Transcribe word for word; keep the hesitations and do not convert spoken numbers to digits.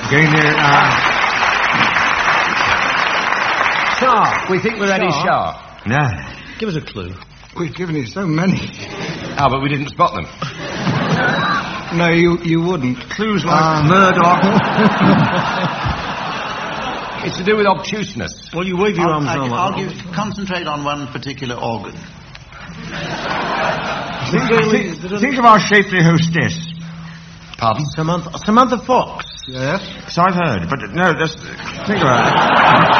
Going to, uh... Shark. We think we're ready, Shark. No. Give us a clue. We've given you so many. Oh, but we didn't spot them. No, you you wouldn't. Clues like Uh, Murdoch. It's to do with obtuseness. Well, you wave your arms I, around I'll like give, concentrate on one particular organ. Think, think, think of our shapely hostess. Pardon? Samantha, Samantha Fox. Yes. So I've heard, but no, just think about it.